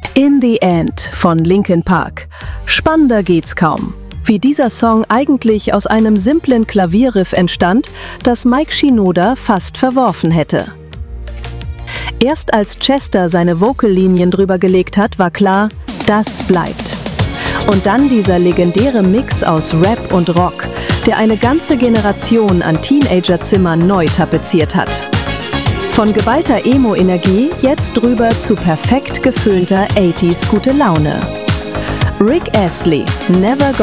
In the End von Linkin Park. Spannender geht's kaum. Wie dieser Song eigentlich aus einem simplen Klavierriff entstand, das Mike Shinoda fast verworfen hätte. Erst als Chester seine Vocallinien drüber gelegt hat, war klar, das bleibt. Und dann dieser legendäre Mix aus Rap und Rock, der eine ganze Generation an Teenagerzimmern neu tapeziert hat. Von geballter Emo-Energie jetzt drüber zu perfekt geföhnter 80s Gute Laune. Rick Astley, Never